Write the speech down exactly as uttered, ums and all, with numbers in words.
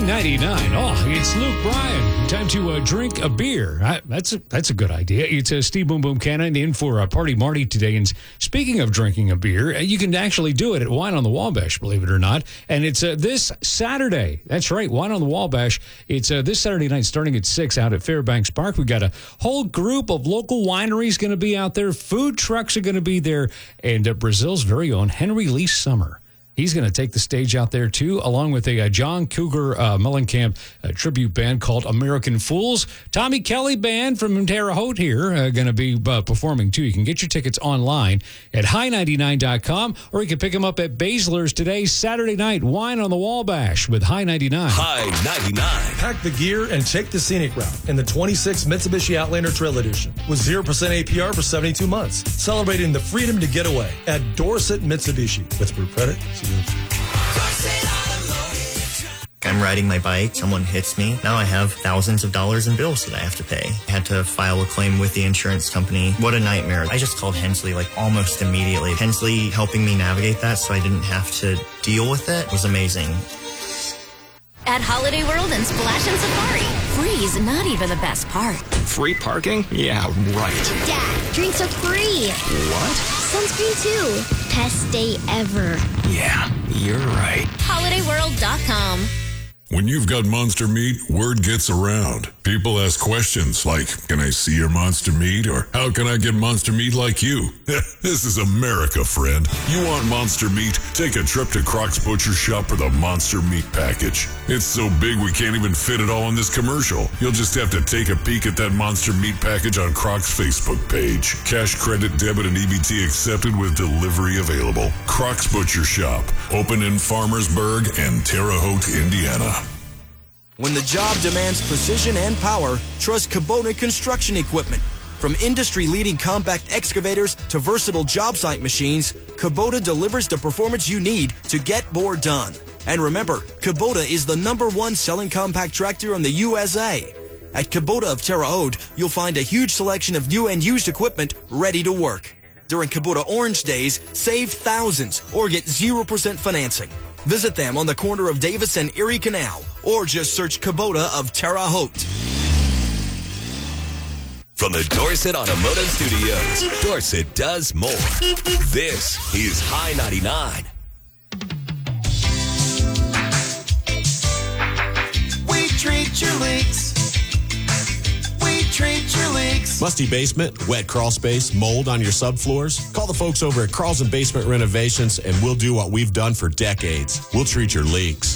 ninety-nine. Oh, it's Luke Bryan. Time to uh, drink a beer. I, that's, a, that's a good idea. It's uh, Steve Boom Boom Cannon in for uh, Party Marty today. And speaking of drinking a beer, uh, you can actually do it at Wine on the Wabash, believe it or not. And it's uh, this Saturday. That's right, Wine on the Wabash. It's uh, this Saturday night starting at six out at Fairbanks Park. We've got a whole group of local wineries going to be out there. Food trucks are going to be there. And uh, Brazil's very own Henry Lee Summer. He's going to take the stage out there, too, along with a uh, John Cougar uh, Mellencamp uh, tribute band called American Fools. Tommy Kelly Band from Terre Haute here uh, going to be uh, performing, too. You can get your tickets online at high ninety-nine dot com, or you can pick them up at Baszler's today, Saturday night. Wine on the Wabash with High ninety-nine. High ninety-nine. Pack the gear and take the scenic route in the twenty-six Mitsubishi Outlander Trail Edition with zero percent A P R for seventy-two months. Celebrating the freedom to get away at Dorset Mitsubishi with group credit. I'm riding my bike, someone hits me. Now I have thousands of dollars in bills that I have to pay. I had to file a claim with the insurance company. What a nightmare. I just called Hensley like almost immediately. Hensley helping me navigate that so I didn't have to deal with it was amazing. At Holiday World and Splash and Safari, free is not even the best part. Free parking? Yeah, right. Dad, drinks are free. What? Sunscreen too. Best day ever. Yeah, you're right. holiday world dot com. When you've got monster meat, word gets around. People ask questions like, can I see your monster meat? Or how can I get monster meat like you? This is America, friend. You want monster meat? Take a trip to Croc's Butcher Shop for the Monster Meat Package. It's so big we can't even fit it all in this commercial. You'll just have to take a peek at that Monster Meat Package on Croc's Facebook page. Cash, credit, debit, and E B T accepted with delivery available. Croc's Butcher Shop, open in Farmersburg and Terre Haute, Indiana. When the job demands precision and power, trust Kubota Construction Equipment. From industry-leading compact excavators to versatile job site machines, Kubota delivers the performance you need to get more done. And remember, Kubota is the number one selling compact tractor in the U S A. At Kubota of Terre Haute, you'll find a huge selection of new and used equipment ready to work. During Kubota Orange Days, save thousands or get zero percent financing. Visit them on the corner of Davis and Erie Canal, or just search Kubota of Terre Haute. From the Dorset Automotive Studios, Dorset does more. This is High ninety-nine. We treat your leaks. We treat your leaks. Musty basement, wet crawl space, mold on your subfloors? Call the folks over at Carlson Basement Renovations and we'll do what we've done for decades. We'll treat your leaks.